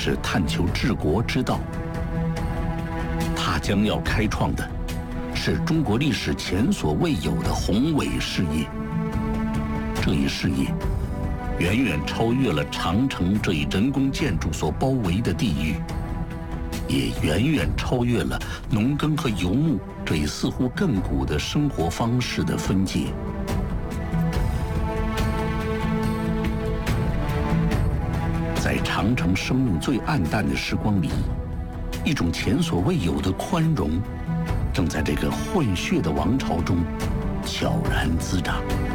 是探求治国之道。他将要开创的是中国历史前所未有的宏伟事业。这一事业远远超越了长城这一人工建筑所包围的地域，也远远超越了农耕和游牧这一似乎亘古的生活方式的分界。在长城生命最暗淡的时光里，一种前所未有的宽容，正在这个混血的王朝中悄然滋长。